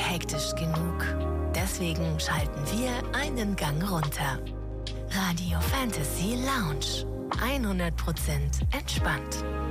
hektisch genug. Deswegen schalten wir einen Gang runter. Radio Fantasy Lounge. 100% entspannt.